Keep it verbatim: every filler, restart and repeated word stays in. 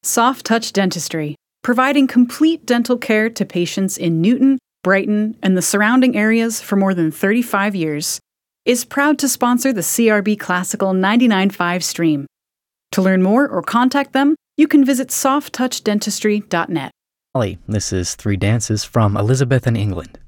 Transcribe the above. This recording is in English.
Soft Touch Dentistry, providing complete dental care to patients in Newton, Brighton, and the surrounding areas for more than thirty-five years, is proud to sponsor the C R B Classical ninety-nine point five stream. To learn more or contact them, you can visit soft touch dentistry dot net. This is Three Dances from Elizabeth in England.